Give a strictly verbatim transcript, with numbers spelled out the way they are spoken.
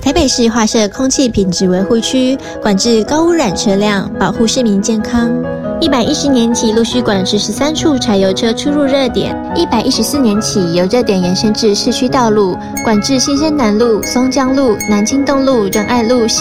台北市划设空气品质维护区，管制高污染车辆，保护市民健康。一百一十年起陆续管制十三处柴油车出入热点，一百一十四年起由热点延伸至市区道路，管制新生南路、松江路、南京东路、仁爱路。